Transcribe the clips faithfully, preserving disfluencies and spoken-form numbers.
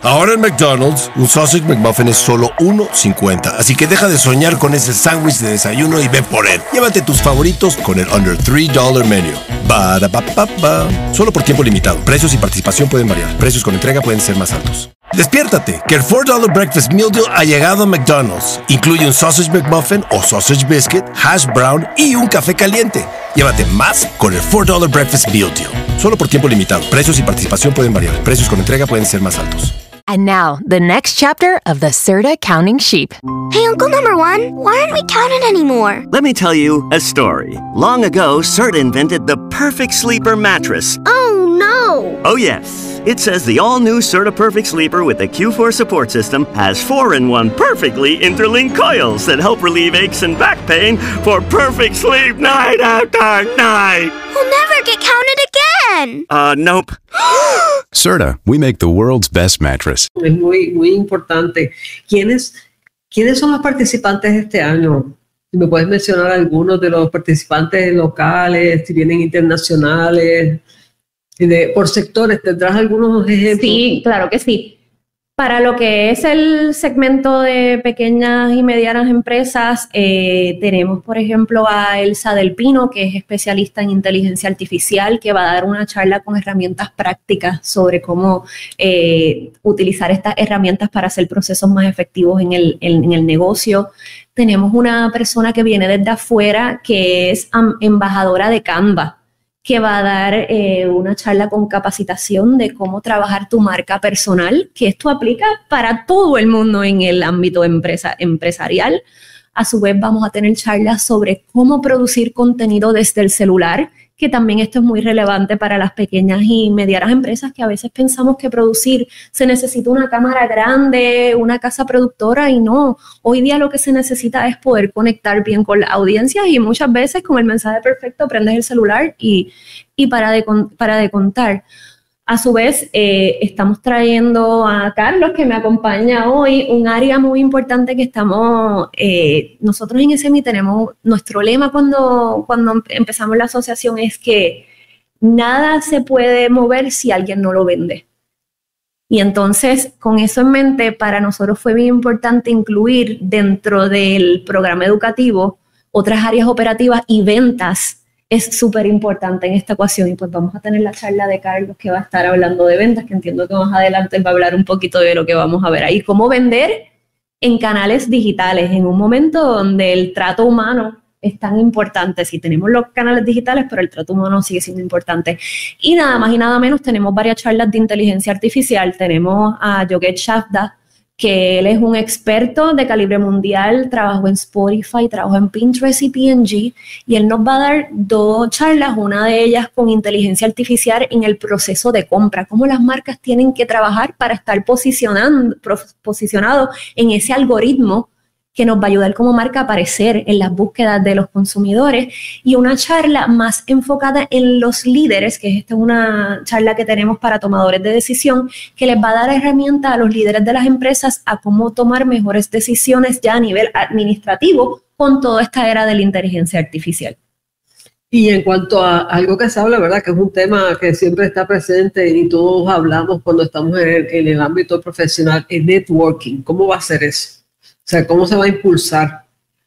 Ahora en McDonald's, un Sausage McMuffin es solo uno cincuenta. Así que deja de soñar con ese sándwich de desayuno y ve por él. Llévate tus favoritos con el Under tres dólares Menu. Ba-da-ba-ba-ba. Solo por tiempo limitado. Precios y participación pueden variar. Precios con entrega pueden ser más altos. Despiértate, que el cuatro dólares Breakfast Meal Deal ha llegado a McDonald's. Incluye un Sausage McMuffin o Sausage Biscuit, Hash Brown y un café caliente. Llévate más con el cuatro dólares Breakfast Meal Deal. Solo por tiempo limitado. Precios y participación pueden variar. Precios con entrega pueden ser más altos. And now, the next chapter of the Serta Counting Sheep. Hey, Uncle Number One, why aren't we counting anymore? Let me tell you a story. Long ago, Serta invented the perfect sleeper mattress. Oh, no! Oh, yes. It says the all-new Serta Perfect Sleeper with the Q four support system has four in one perfectly interlinked coils that help relieve aches and back pain for perfect sleep night after night. We'll never get counted again! Uh, nope. Serta, we make the world's best mattress. Es muy, muy importante. ¿Quiénes, ¿Quiénes son los participantes este año? Si me puedes mencionar algunos de los participantes locales, si vienen internacionales, de, por sectores, ¿tendrás algunos ejemplos? Sí, claro que sí. Para lo que es el segmento de pequeñas y medianas empresas, eh, tenemos, por ejemplo, a Elsa Del Pino, que es especialista en inteligencia artificial, que va a dar una charla con herramientas prácticas sobre cómo eh, utilizar estas herramientas para hacer procesos más efectivos en el, en, en el negocio. Tenemos una persona que viene desde afuera, que es um, embajadora de Canva, que va a dar eh, una charla con capacitación de cómo trabajar tu marca personal, que esto aplica para todo el mundo en el ámbito empresa, empresarial. A su vez vamos a tener charlas sobre cómo producir contenido desde el celular, que también esto es muy relevante para las pequeñas y medianas empresas, que a veces pensamos que producir se necesita una cámara grande, una casa productora, y no. Hoy día lo que se necesita es poder conectar bien con la audiencia, y muchas veces con el mensaje perfecto prendes el celular y, y para, de, para de contar. A su vez, eh, estamos trayendo a Carlos, que me acompaña hoy, un área muy importante que estamos, eh, nosotros en S M I tenemos, nuestro lema cuando, cuando empezamos la asociación es que nada se puede mover si alguien no lo vende. Y entonces, con eso en mente, para nosotros fue bien importante incluir dentro del programa educativo otras áreas operativas, y ventas es súper importante en esta ecuación. Y pues vamos a tener la charla de Carlos, que va a estar hablando de ventas, que entiendo que más adelante él va a hablar un poquito de lo que vamos a ver ahí. Cómo vender en canales digitales, en un momento donde el trato humano es tan importante. Sí, tenemos los canales digitales, pero el trato humano sigue siendo importante. Y nada más y nada menos, tenemos varias charlas de inteligencia artificial. Tenemos a Yogesh Shavda, que él es un experto de calibre mundial, trabajó en Spotify, trabajó en Pinterest y P and G, y él nos va a dar dos charlas, una de ellas con inteligencia artificial en el proceso de compra, cómo las marcas tienen que trabajar para estar posicionando, posicionados en ese algoritmo que nos va a ayudar como marca a aparecer en las búsquedas de los consumidores, y una charla más enfocada en los líderes, que esta es una charla que tenemos para tomadores de decisión, que les va a dar herramientas a los líderes de las empresas a cómo tomar mejores decisiones ya a nivel administrativo con toda esta era de la inteligencia artificial. Y en cuanto a algo que se habla, ¿verdad?, que es un tema que siempre está presente y todos hablamos cuando estamos en el, en el ámbito profesional, el networking. ¿Cómo va a ser eso? O sea, ¿cómo se va a impulsar?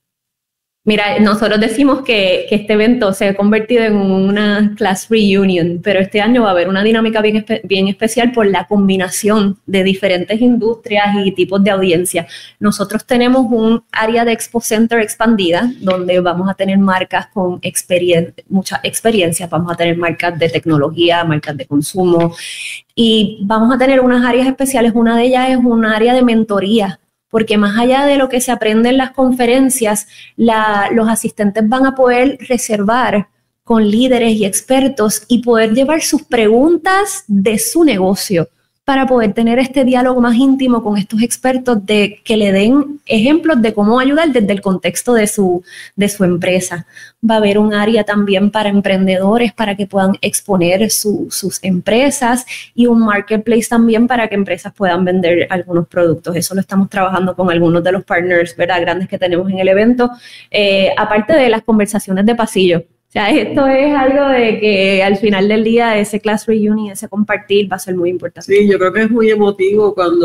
Mira, nosotros decimos que, que este evento se ha convertido en una class reunion, pero este año va a haber una dinámica bien, espe bien especial por la combinación de diferentes industrias y tipos de audiencia. Nosotros tenemos un área de Expo Center expandida, donde vamos a tener marcas con experien mucha experiencia, vamos a tener marcas de tecnología, marcas de consumo, y vamos a tener unas áreas especiales. Una de ellas es un área de mentoría, porque más allá de lo que se aprende en las conferencias, la, los asistentes van a poder reservar con líderes y expertos y poder llevar sus preguntas de su negocio para poder tener este diálogo más íntimo con estos expertos, de que le den ejemplos de cómo ayudar desde el contexto de su, de su empresa. Va a haber un área también para emprendedores para que puedan exponer su, sus empresas, y un marketplace también para que empresas puedan vender algunos productos. Eso lo estamos trabajando con algunos de los partners, ¿verdad?, grandes que tenemos en el evento, eh, aparte de las conversaciones de pasillo. O sea, esto es algo de que al final del día ese class reunion, ese compartir va a ser muy importante. Sí, yo creo que es muy emotivo cuando